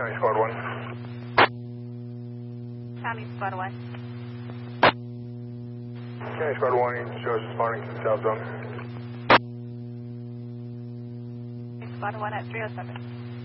County Squad 1. County Squad 1. County Squad 1, you shows responding to the South Zone. County Squad 1 at 307.